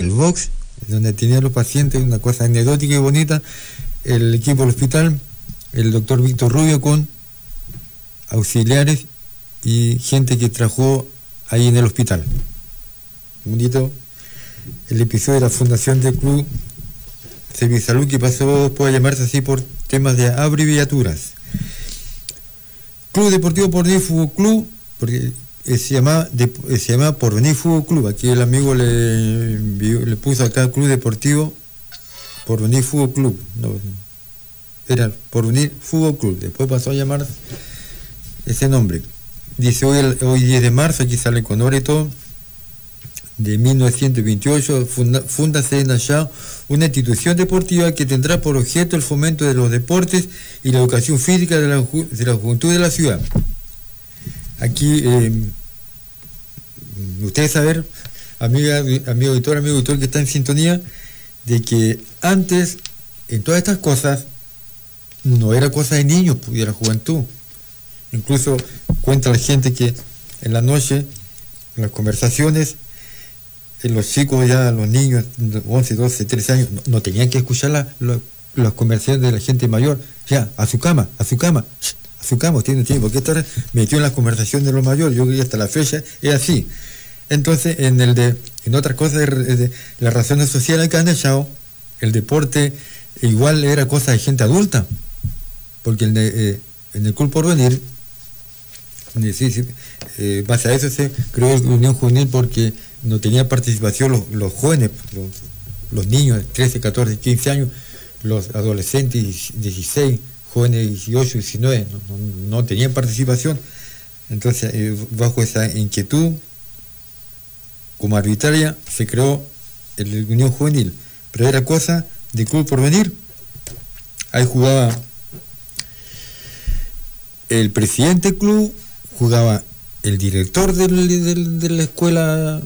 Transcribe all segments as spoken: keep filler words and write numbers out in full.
el box, donde tenía los pacientes, una cosa anecdótica y bonita, el equipo del hospital, el doctor Víctor Rubio con auxiliares y gente que trabajó ahí en el hospital. Bonito el episodio de la fundación del Club Servisalud, que pasó después a llamarse así por temas de abreviaturas. Club Deportivo Porvenir Fútbol Club, porque se llama, de, se llama Porvenir Fútbol Club. Aquí el amigo le, envió, le puso acá Club Deportivo Porvenir Fútbol Club. No, era Porvenir Fútbol Club. Después pasó a llamar ese nombre. Dice hoy, el, hoy diez de marzo, aquí sale con hora y todo, de mil novecientos veintiocho, funda, fúndase en Nayao una institución deportiva que tendrá por objeto el fomento de los deportes y la educación física de la, de la juventud de la ciudad. Aquí, eh, ustedes saben, amiga, amigo auditor, amigo auditor que está en sintonía, de que antes, en todas estas cosas, no era cosa de niños, de la juventud. Incluso cuenta la gente que en la noche, en las conversaciones, en los chicos ya, los niños, once, doce, trece años, no, no tenían que escuchar la, la, las conversaciones de la gente mayor. Ya, a su cama, a su cama, a su cama, tiene tiempo, porque estar metido en las conversaciones de los mayores. Yo creo que hasta la fecha es así. Entonces, en el de, en otras cosas de, de las razones sociales que han echado, el deporte igual era cosa de gente adulta, porque en el, eh, en el Club Porvenir, sí, sí, eh, base a eso se creó la Unión Juvenil, porque no tenía participación los, los jóvenes, los, los niños de trece, catorce, quince años, los adolescentes dieciséis, jóvenes dieciocho, diecinueve, no, no, no tenían participación. Entonces, eh, bajo esa inquietud, como arbitraria, se creó la Unión Juvenil, pero era cosa de Club Porvenir. Ahí jugaba el presidente del club, jugaba el director del, del, de la escuela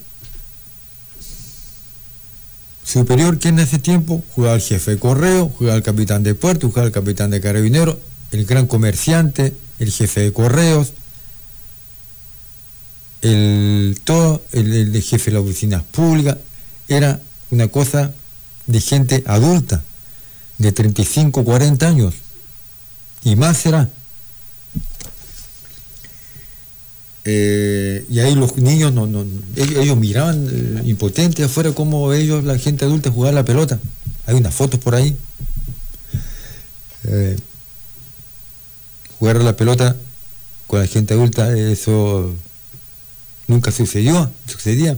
superior, que en ese tiempo jugaba el jefe de correo, jugaba el capitán de puerto, jugaba el capitán de carabineros, el gran comerciante, el jefe de correos, el todo el, el jefe de las oficinas públicas. Era una cosa de gente adulta, de treinta y cinco, cuarenta años, y más será. Eh, y ahí los niños no, no ellos, ellos miraban eh, impotentes afuera como ellos, la gente adulta, jugaba la pelota. Hay unas fotos por ahí. Eh, jugar a la pelota con la gente adulta, eso nunca sucedió, sucedía.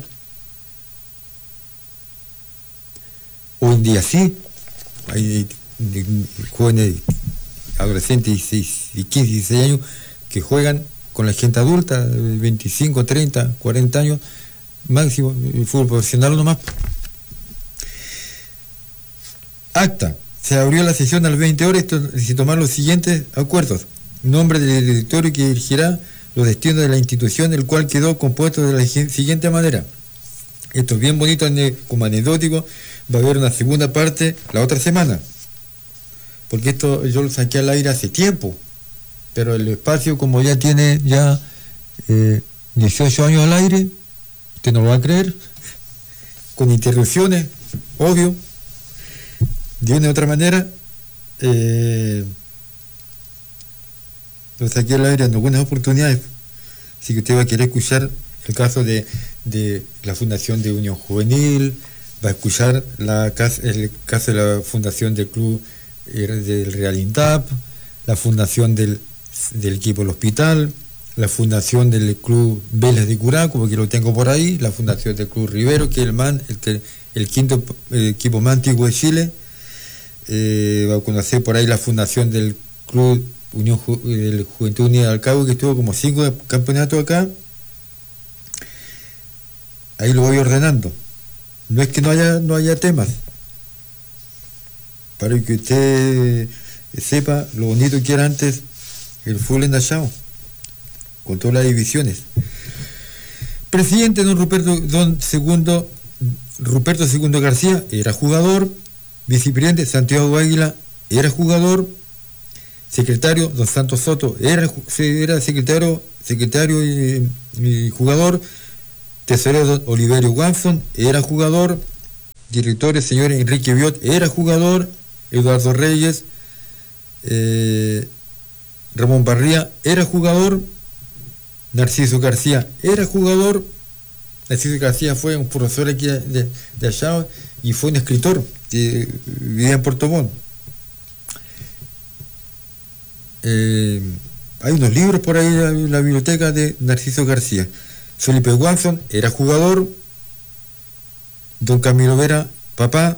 Hoy en día sí, hay jóvenes, adolescentes y quince, dieciséis años que juegan con la gente adulta, veinticinco, treinta, cuarenta años, máximo, el fútbol profesional nomás. Acta. Se abrió la sesión a las veinte horas y se tomaron los siguientes acuerdos. Nombre del directorio que dirigirá los destinos de la institución, el cual quedó compuesto de la siguiente manera. Esto es bien bonito como anecdótico. Va a haber una segunda parte la otra semana, porque esto yo lo saqué al aire hace tiempo, pero el espacio, como ya tiene ya eh, dieciocho años al aire, usted no lo va a creer, con interrupciones, obvio, de una u otra manera, eh, lo saqué al aire en algunas oportunidades. Así que usted va a querer escuchar el caso de, de la Fundación de Unión Juvenil, va a escuchar la, el caso de la Fundación del Club del Real INTAP, la Fundación del del equipo del hospital, la fundación del club Vélez de Curaco, porque lo tengo por ahí, la fundación del club Rivero, que es el man, el, el quinto el equipo más antiguo de Chile. Eh, va a conocer por ahí la fundación del club Unión Ju del Juventud Unida del Cabo, que estuvo como cinco campeonatos acá. Ahí lo voy ordenando. No es que no haya no haya temas, para que usted sepa lo bonito que era antes el fútbol en Nayao, con todas las divisiones. Presidente don Ruperto don Segundo Ruperto Segundo García era jugador. Vicepresidente Santiago Águila era jugador. Secretario don Santos Soto era, era secretario secretario y, y jugador. Tesorero don Oliverio Watson era jugador. directores, señor Enrique Biot era jugador, Eduardo Reyes, eh, Ramón Barría era jugador, Narciso García era jugador. Narciso García fue un profesor aquí de, de allá y fue un escritor que vivía en Puerto Montt. Eh, hay unos libros por ahí en la biblioteca de Narciso García. Felipe Watson era jugador. Don Camilo Vera, papá,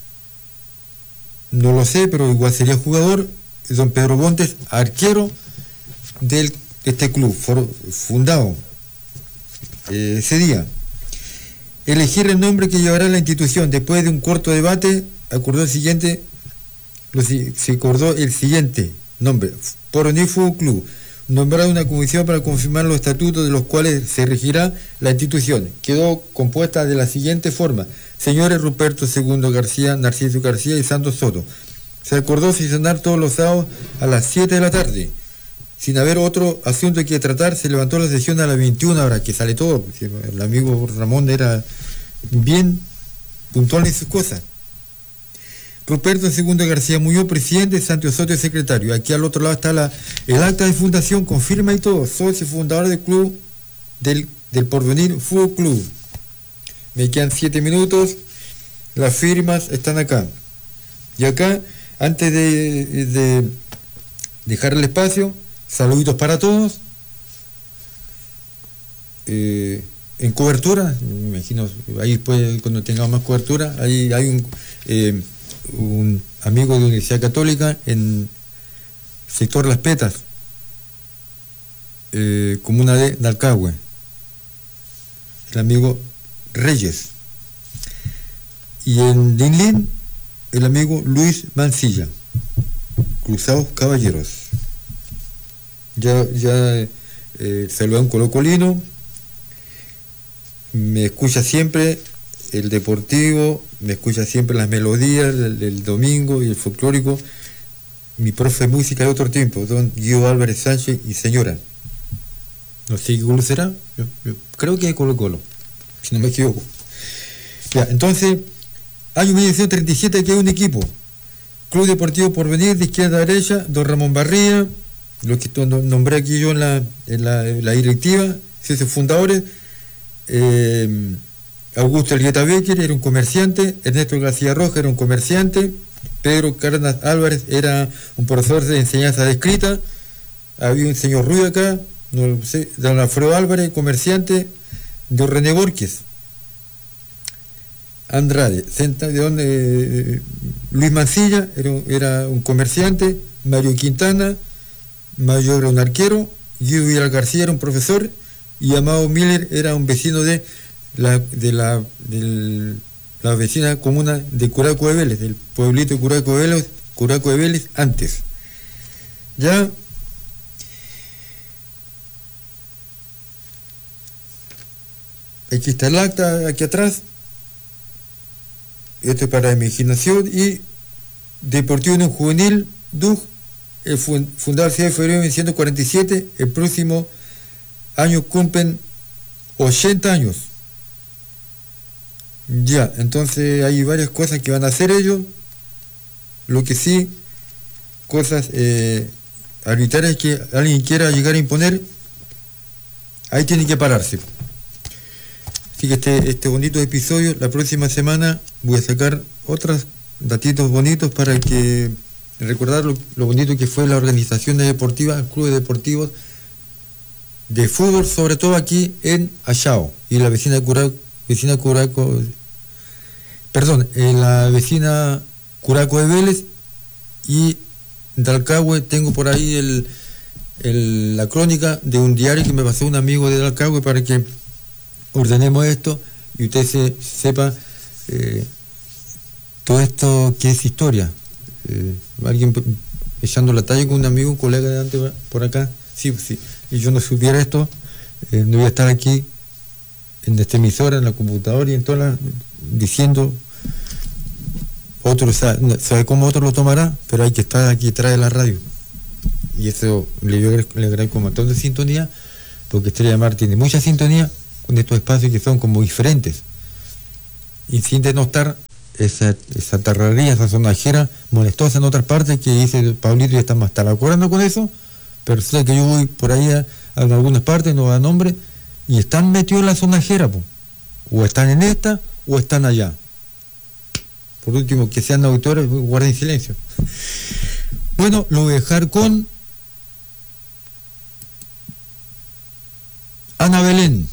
no lo sé, pero igual sería jugador. Don Pedro Montes, arquero del, de este club, for, fundado eh, ese día. Elegir el nombre que llevará la institución. Después de un corto debate, acordó el siguiente, lo, se acordó el siguiente nombre: Porvenir Fútbol Club. Nombrar una comisión para confirmar los estatutos de los cuales se regirá la institución. Quedó compuesta de la siguiente forma: señores Ruperto segundo García, Narciso García y Santos Soto. Se acordó sesionar todos los sábados a las siete de la tarde. Sin haber otro asunto que tratar, se levantó la sesión a las veintiuna horas, que sale todo. El amigo Ramón era bien puntual en sus cosas. Ruperto segundo García Muñoz, presidente, Santos Soto, secretario. Aquí al otro lado está la, el acta de fundación, confirma y todo. Socio fundador del club, del, del Porvenir Fútbol Club. Me quedan siete minutos. Las firmas están acá. Y acá, antes de, de dejar el espacio, saluditos para todos. Eh, en cobertura, me imagino, ahí después cuando tengamos más cobertura, ahí hay un... Eh, un amigo de la Universidad Católica en sector Las Petas, eh, comuna de Dalcahue, el amigo Reyes, y en Dinlín el amigo Luis Mancilla. Cruzados caballeros. Ya, ya eh, saludé a un colocolino, me escucha siempre el deportivo, me escucha siempre las melodías del, del domingo y el folclórico. Mi profe de música de otro tiempo, don Guido Álvarez Sánchez y señora. No sé qué Colo será, yo, yo creo que es Colo Colo, si no me equivoco. Ya, entonces, año mil novecientos treinta y siete, que hay un equipo. Club Deportivo Porvenir, de izquierda a derecha, don Ramón Barría, lo que nombré aquí yo en la, en la, en la directiva, sus fundadores. eh, Augusto Elgueta Becker era un comerciante, Ernesto García Roja era un comerciante, Pedro Cárdenas Álvarez era un profesor de enseñanza de escrita, había un señor Ruiz acá, no lo sé, don Alfredo Álvarez, comerciante, don René Borges Andrade, de donde, eh, Luis Mancilla era, era un comerciante, Mario Quintana, Mayo era un arquero, Guido Vidal García era un profesor, y Amado Miller era un vecino de la de la, de la vecina comuna de Curaco de Vélez, del pueblito de Curaco de Vélez, Curaco de Vélez antes. Ya aquí está el acta, aquí atrás. Esto es para mi imaginación. Y Deportivo Unión Juvenil D U G, fundado el seis de febrero de mil novecientos cuarenta y siete, el próximo año cumplen ochenta años. Ya, entonces hay varias cosas que van a hacer ellos. Lo que sí, cosas eh, arbitrarias que alguien quiera llegar a imponer, ahí tiene que pararse. Así que este, este bonito episodio, la próxima semana voy a sacar otros datitos bonitos para que recordar lo, lo bonito que fue la organización deportiva, clubes deportivos de fútbol, sobre todo aquí en Achao y la vecina de Curaco, vecina Curaco, perdón, en la vecina Curaco de Vélez y Dalcahue. Tengo por ahí el, el, la crónica de un diario que me pasó un amigo de Dalcahue para que ordenemos esto y usted se, sepa eh, todo esto que es historia. Eh, alguien echando la talla con un amigo, un colega de antes por acá, sí, sí, y yo no supiera esto, eh, no voy a estar aquí en esta emisora, en la computadora y en todas las, diciendo, otro sabe, sabe cómo otro lo tomará, pero hay que estar aquí detrás de la radio. Y eso le, le agradezco un montón de sintonía, porque Estrella Mar tiene mucha sintonía con estos espacios que son como diferentes. Y sin denostar esa, esa tarraría, esa sonajera molestosa en otras partes, que dice Pablito ya está más talacurando con eso, pero sé que yo voy por ahí a, a algunas partes, no da nombre, y están metidos en la sonajera, po. O están en esta, o están allá. Por último, que sean auditores, guarden silencio. Bueno, lo voy a dejar con Ana Belén.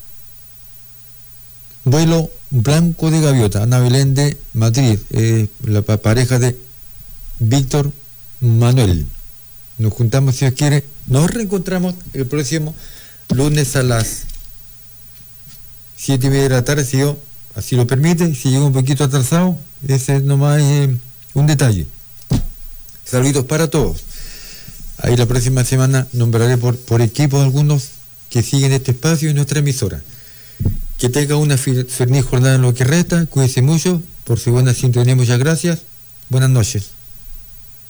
Vuelo blanco de gaviota. Ana Belén de Madrid, eh, la pareja de Víctor Manuel. Nos juntamos, si Dios quiere. Nos reencontramos el próximo lunes a las siete y media de la tarde, si Dios así lo permite. Si llego un poquito atrasado, ese nomás es eh, un detalle. Saludos para todos. Ahí la próxima semana nombraré por, por equipo algunos que siguen este espacio y nuestra emisora. Que tenga una feliz jornada en lo que resta. Cuídense mucho. Por su buena sintonía, muchas gracias. Buenas noches.